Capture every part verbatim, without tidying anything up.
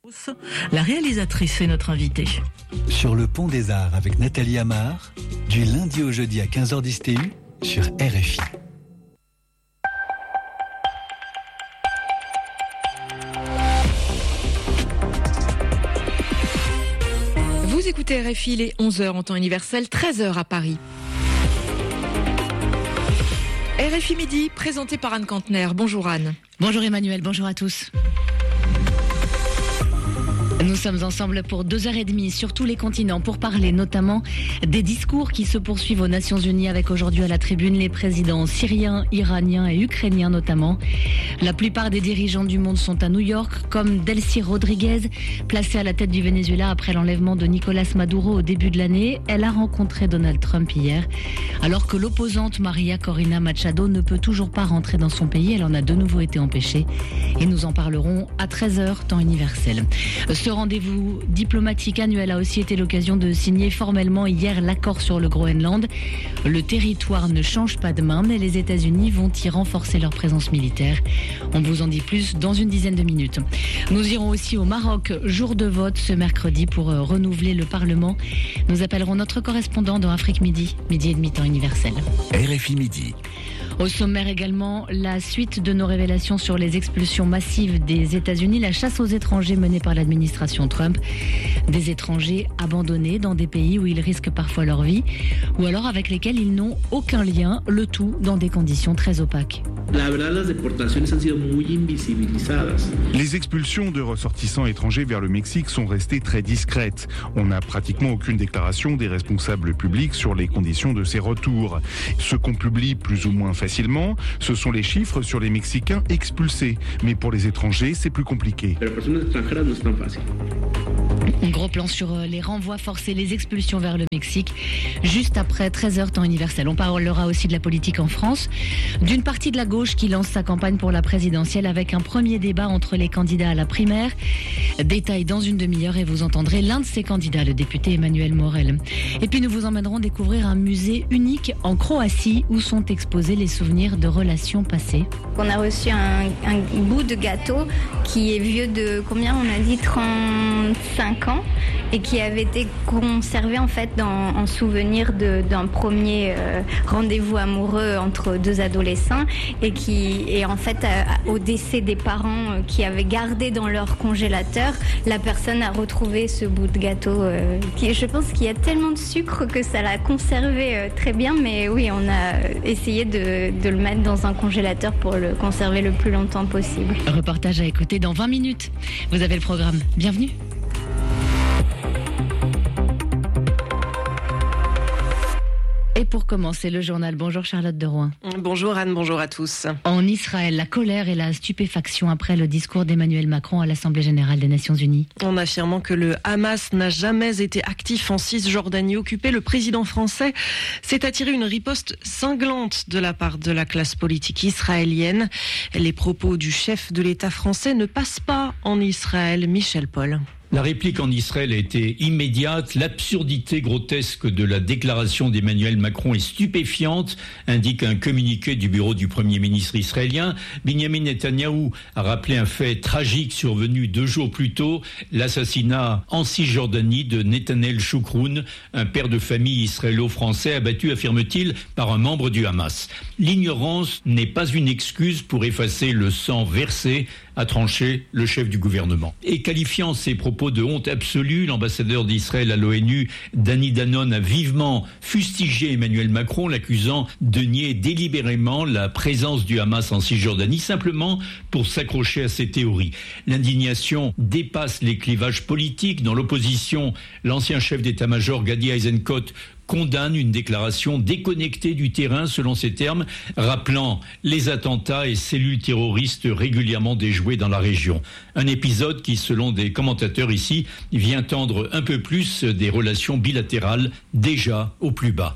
La réalisatrice est notre invitée. Sur le pont des Arts avec Nathalie Amar, du lundi au jeudi à quinze heures dix T U sur R F I. Vous écoutez R F I, il est onze heures en temps universel, treize heures à Paris. R F I Midi, présenté par Anne Kantner. Bonjour Anne. Bonjour Emmanuel, bonjour à tous. Nous sommes ensemble pour deux heures et demie sur tous les continents pour parler notamment des discours qui se poursuivent aux Nations Unies avec aujourd'hui à la tribune les présidents syriens, iraniens et ukrainiens notamment. La plupart des dirigeants du monde sont à New York, comme Delcy Rodriguez, placée à la tête du Venezuela après l'enlèvement de Nicolas Maduro au début de l'année. Elle a rencontré Donald Trump hier, alors que l'opposante Maria Corina Machado ne peut toujours pas rentrer dans son pays. Elle en a de nouveau été empêchée. Et nous en parlerons à treize heures, temps universel. Ce rendez-vous diplomatique annuel a aussi été l'occasion de signer formellement hier l'accord sur le Groenland. Le territoire ne change pas de main, mais les États-Unis vont y renforcer leur présence militaire. On vous en dit plus dans une dizaine de minutes. Nous irons aussi au Maroc, jour de vote ce mercredi pour renouveler le Parlement. Nous appellerons notre correspondant dans Afrique Midi, midi et demi temps universel. R F I Midi. Au sommaire également, la suite de nos révélations sur les expulsions massives des États-Unis, la chasse aux étrangers menée par l'administration Trump, des étrangers abandonnés dans des pays où ils risquent parfois leur vie, ou alors avec lesquels ils n'ont aucun lien, le tout dans des conditions très opaques. Les expulsions de ressortissants étrangers vers le Mexique sont restées très discrètes. On n'a pratiquement aucune déclaration des responsables publics sur les conditions de ces retours. Ce qu'on publie plus ou moins facilement, ce sont les chiffres sur les Mexicains expulsés. Mais pour les étrangers, c'est plus compliqué. Un gros plan sur les renvois forcés, les expulsions vers le Mexique, juste après treize heures temps universel. On parlera aussi de la politique en France, d'une partie de la gauche qui lance sa campagne pour la présidentielle avec un premier débat entre les candidats à la primaire. Détail dans une demi-heure et vous entendrez l'un de ces candidats, le député Emmanuel Morel. Et puis nous vous emmènerons découvrir un musée unique en Croatie où sont exposés les souvenirs de relations passées. On a reçu un, un bout de gâteau qui est vieux de combien on a dit trente-cinq ans et qui avait été conservé en fait dans, en souvenir de, d'un premier euh, rendez-vous amoureux entre deux adolescents et qui et en fait euh, au décès des parents euh, qui avaient gardé dans leur congélateur, la personne a retrouvé ce bout de gâteau euh, qui je pense qu'il y a tellement de sucre que ça l'a conservé euh, très bien, mais oui on a essayé de, de le mettre dans un congélateur pour le conserver le plus longtemps possible. Un reportage à écouter dans vingt minutes. Vous avez le programme. Bienvenue. Et pour commencer le journal, bonjour Charlotte de Rouen. Bonjour Anne, bonjour à tous. En Israël, la colère et la stupéfaction après le discours d'Emmanuel Macron à l'Assemblée générale des Nations Unies. En affirmant que le Hamas n'a jamais été actif en Cisjordanie occupée, le président français s'est attiré une riposte cinglante de la part de la classe politique israélienne. Les propos du chef de l'État français ne passent pas en Israël. Michel Paul. La réplique en Israël a été immédiate. L'absurdité grotesque de la déclaration d'Emmanuel Macron est stupéfiante, indique un communiqué du bureau du Premier ministre israélien. Benjamin Netanyahou a rappelé un fait tragique survenu deux jours plus tôt, l'assassinat en Cisjordanie de Netanel Choukroun, un père de famille israélo-français abattu, affirme-t-il, par un membre du Hamas. L'ignorance n'est pas une excuse pour effacer le sang versé, a tranché le chef du gouvernement. Et qualifiant ses propos de honte absolue, l'ambassadeur d'Israël à l'ONU, Danny Danon, a vivement fustigé Emmanuel Macron, l'accusant de nier délibérément la présence du Hamas en Cisjordanie, simplement pour s'accrocher à ses théories. L'indignation dépasse les clivages politiques. Dans l'opposition, l'ancien chef d'état-major Gadi Eisenkot condamne une déclaration déconnectée du terrain, selon ses termes, rappelant les attentats et cellules terroristes régulièrement déjouées dans la région. Un épisode qui, selon des commentateurs ici, vient tendre un peu plus des relations bilatérales déjà au plus bas.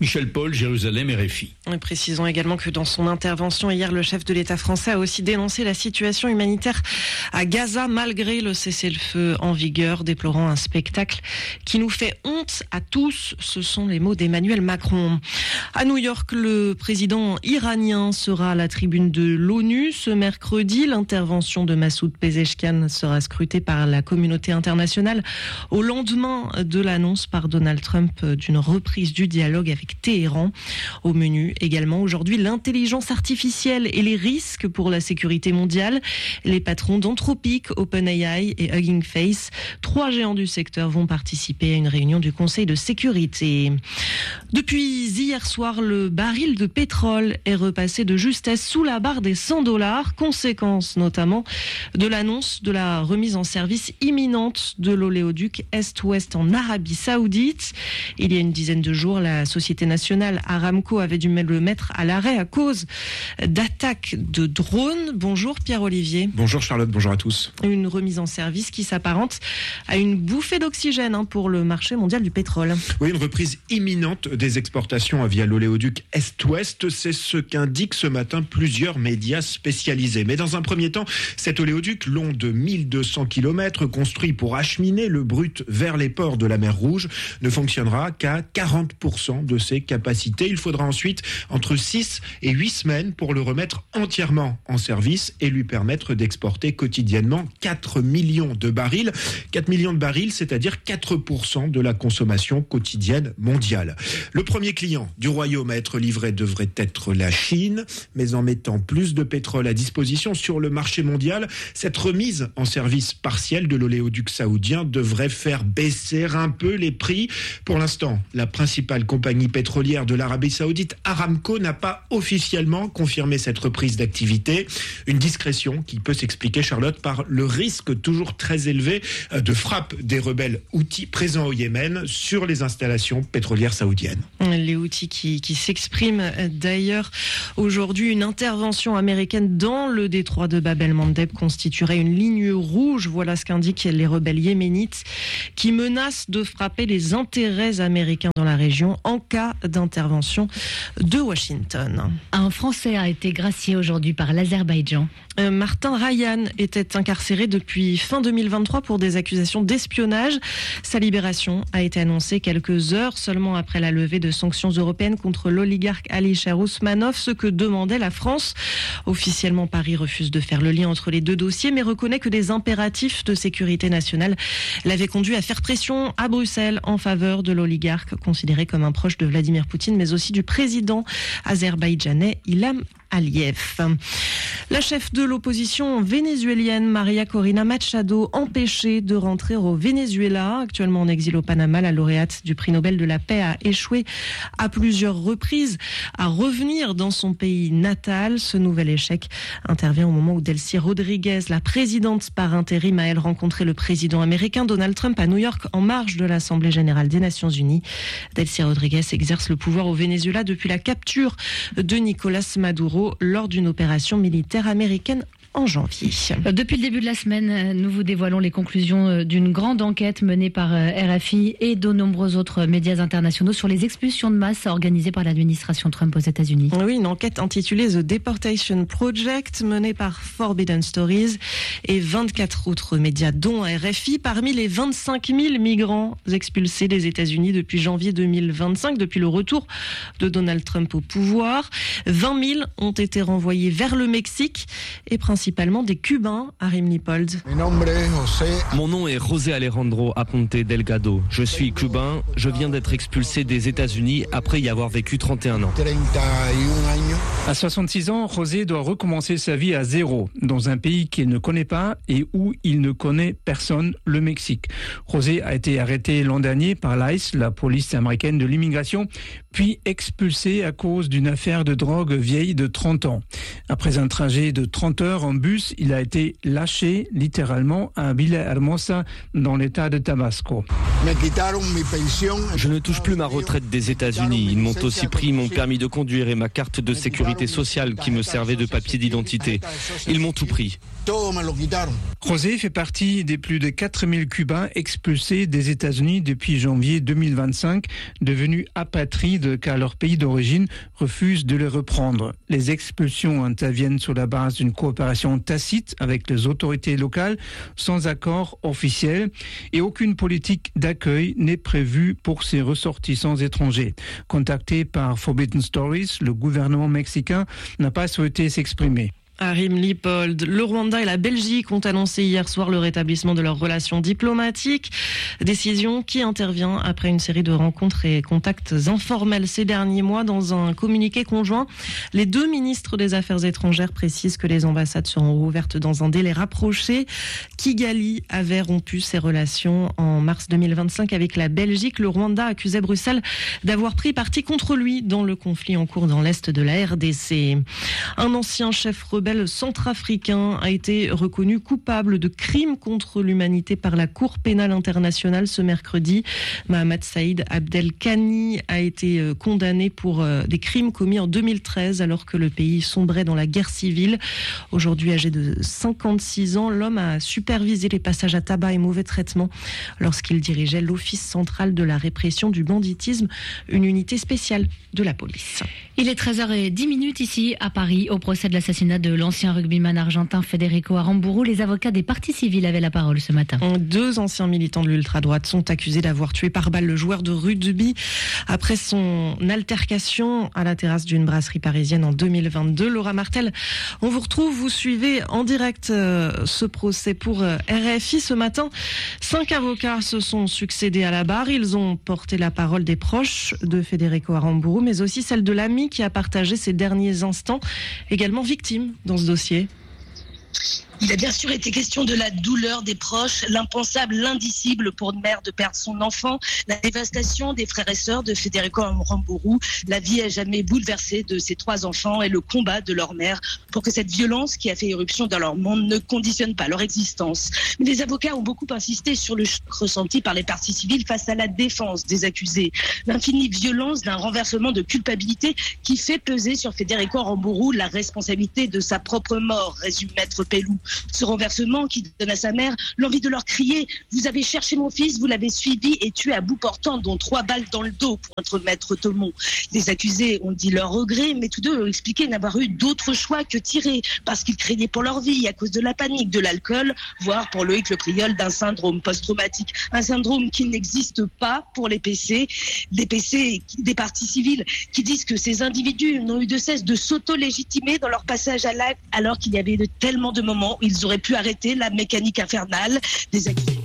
Michel Paul, Jérusalem, R F I. Précisons également que dans son intervention hier, le chef de l'État français a aussi dénoncé la situation humanitaire à Gaza malgré le cessez-le-feu en vigueur, déplorant un spectacle qui nous fait honte à tous. Ce sont les mots d'Emmanuel Macron. À New York, le président iranien sera à la tribune de l'ONU ce mercredi. L'intervention de Massoud Pezeshkian sera scrutée par la communauté internationale au lendemain de l'annonce par Donald Trump d'une reprise du dialogue avec Téhéran. Au menu également aujourd'hui, l'intelligence artificielle et les risques pour la sécurité mondiale. Les patrons d'Anthropic, OpenAI et Hugging Face, trois géants du secteur, vont participer à une réunion du Conseil de sécurité. Depuis hier soir, le baril de pétrole est repassé de justesse sous la barre des cent dollars, conséquence notamment de l'annonce de la remise en service imminente de l'oléoduc Est-Ouest en Arabie Saoudite. Il y a une dizaine de jours, la société nationale Aramco avait dû le mettre à l'arrêt à cause d'attaques de drones. Bonjour Pierre-Olivier. Bonjour Charlotte, bonjour à tous. Une remise en service qui s'apparente à une bouffée d'oxygène hein, pour le marché mondial du pétrole. Oui, une reprise imminente des exportations via l'oléoduc Est-Ouest, c'est ce qu'indiquent ce matin plusieurs médias spécialisés. Mais dans un premier temps, cet oléoduc long de mille deux cents kilomètres, construit pour acheminer le brut vers les ports de la mer Rouge, ne fonctionnera qu'à quarante pour cent de ses capacités. Il faudra ensuite entre six et huit semaines pour le remettre entièrement en service et lui permettre d'exporter quotidiennement quatre millions de barils. quatre millions de barils, c'est-à-dire quatre pour cent de la consommation quotidienne mondiale. Le premier client du royaume à être livré devrait être la Chine, mais en mettant plus de pétrole à disposition sur le marché mondial, cette remise en service partielle de l'oléoduc saoudien devrait faire baisser un peu les prix. Pour l'instant, la principale compagnie pétrolière de l'Arabie Saoudite, Aramco, n'a pas officiellement confirmé cette reprise d'activité. Une discrétion qui peut s'expliquer, Charlotte, par le risque toujours très élevé de frappe des rebelles Houthis présents au Yémen sur les installations pétrolières saoudiennes. Les Houthis qui, qui s'expriment d'ailleurs aujourd'hui. Une intervention américaine dans le détroit de Bab el-Mandeb constituerait une ligne rouge. Voilà ce qu'indiquent les rebelles yéménites qui menacent de frapper les intérêts américains dans la région en cas d'intervention de Washington. Un Français a été gracié aujourd'hui par l'Azerbaïdjan. Euh, Martin Rayan était incarcéré depuis fin deux mille vingt-trois pour des accusations d'espionnage. Sa libération a été annoncée quelques heures seulement après la levée de sanctions européennes contre l'oligarque Alisher Ousmanov, ce que demandait la France. Officiellement, Paris refuse de faire le lien entre les deux dossiers, mais reconnaît que des impératifs de sécurité nationale l'avaient conduit à faire pression à Bruxelles en faveur de l'oligarque, considéré comme un proche de Vladimir Poutine, mais aussi du président azerbaïdjanais Ilham Aliyev. La chef de l'opposition vénézuélienne, Maria Corina Machado, empêchée de rentrer au Venezuela, actuellement en exil au Panama, la lauréate du prix Nobel de la paix a échoué à plusieurs reprises à revenir dans son pays natal. Ce nouvel échec intervient au moment où Delcy Rodriguez, la présidente par intérim, a elle rencontré le président américain Donald Trump à New York en marge de l'Assemblée générale des Nations Unies. Delcy Rodriguez exerce le pouvoir au Venezuela depuis la capture de Nicolás Maduro lors d'une opération militaire américaine en janvier. Depuis le début de la semaine, nous vous dévoilons les conclusions d'une grande enquête menée par R F I et de nombreux autres médias internationaux sur les expulsions de masse organisées par l'administration Trump aux États-Unis. Oui, une enquête intitulée The Deportation Project menée par Forbidden Stories et vingt-quatre autres médias dont R F I. Parmi les vingt-cinq mille migrants expulsés des États-Unis depuis janvier deux mille vingt-cinq, depuis le retour de Donald Trump au pouvoir, vingt mille ont été renvoyés vers le Mexique et principalement principalement des Cubains, Arim Lipold. Mon nom est José Alejandro Aponte Delgado. Je suis cubain. Je viens d'être expulsé des États-Unis après y avoir vécu trente et un ans. À soixante-six ans, José doit recommencer sa vie à zéro, dans un pays qu'il ne connaît pas et où il ne connaît personne, le Mexique. José a été arrêté l'an dernier par l'I C E, la police américaine de l'immigration, puis expulsé à cause d'une affaire de drogue vieille de trente ans. Après un trajet de trente heures en bus, il a été lâché littéralement à Villahermosa, dans l'état de Tabasco. Je ne touche plus ma retraite des États-Unis. Ils m'ont aussi pris mon permis de conduire et ma carte de sécurité sociale qui me servait de papier d'identité. Ils m'ont tout pris. José fait partie des plus de quatre mille Cubains expulsés des États-Unis depuis janvier deux mille vingt-cinq, devenus apatrides inquiétudes car leur pays d'origine refuse de les reprendre. Les expulsions interviennent sur la base d'une coopération tacite avec les autorités locales sans accord officiel et aucune politique d'accueil n'est prévue pour ces ressortissants étrangers. Contacté par Forbidden Stories, le gouvernement mexicain n'a pas souhaité s'exprimer. Arim Lipold, le Rwanda et la Belgique ont annoncé hier soir le rétablissement de leurs relations diplomatiques. Décision qui intervient après une série de rencontres et contacts informels ces derniers mois. Dans un communiqué conjoint, les deux ministres des Affaires étrangères précisent que les ambassades seront ouvertes dans un délai rapproché. Kigali avait rompu ses relations en mars deux mille vingt-cinq avec la Belgique. Le Rwanda accusait Bruxelles d'avoir pris parti contre lui dans le conflit en cours dans l'est de la R D C. Un ancien chef rebelle centrafricain a été reconnu coupable de crimes contre l'humanité par la Cour pénale internationale ce mercredi. Mohamed Saïd Abdelkani a été condamné pour des crimes commis en deux mille treize alors que le pays sombrait dans la guerre civile. Aujourd'hui âgé de cinquante-six ans, l'homme a supervisé les passages à tabac et mauvais traitements lorsqu'il dirigeait l'Office central de la répression du banditisme, une unité spéciale de la police. Il est treize heures dix ici à Paris au procès de l'assassinat de l'ancien rugbyman argentin Federico Aramburu. Les avocats des parties civiles avaient la parole ce matin. Deux anciens militants de l'ultra-droite sont accusés d'avoir tué par balle le joueur de rugby après son altercation à la terrasse d'une brasserie parisienne en deux mille vingt-deux. Laura Martel, on vous retrouve, vous suivez en direct euh, ce procès pour euh, R F I ce matin. Cinq avocats se sont succédés à la barre. Ils ont porté la parole des proches de Federico Aramburu, mais aussi celle de l'ami qui a partagé ses derniers instants, également victime dans ce dossier. Il a bien sûr été question de la douleur des proches, l'impensable, l'indicible pour une mère de perdre son enfant, la dévastation des frères et sœurs de Federico Aramburu, la vie à jamais bouleversée de ses trois enfants et le combat de leur mère pour que cette violence qui a fait éruption dans leur monde ne conditionne pas leur existence. Mais les avocats ont beaucoup insisté sur le choc ressenti par les parties civiles face à la défense des accusés. L'infinie violence d'un renversement de culpabilité qui fait peser sur Federico Aramburu la responsabilité de sa propre mort, résume Maître Pellou. Ce renversement qui donne à sa mère l'envie de leur crier « Vous avez cherché mon fils, vous l'avez suivi et tué à bout portant, dont trois balles dans le dos pour être Maître Thomon. » Les accusés ont dit leur regret, mais tous deux ont expliqué n'avoir eu d'autre choix que tirer parce qu'ils craignaient pour leur vie à cause de la panique, de l'alcool, voire pour Loïc Le Priol d'un syndrome post-traumatique. Un syndrome qui n'existe pas pour les P C. Des P C, des parties civiles qui disent que ces individus n'ont eu de cesse de s'auto-légitimer dans leur passage à l'acte alors qu'il y avait de tellement de moments où ils auraient pu arrêter la mécanique infernale des accusés.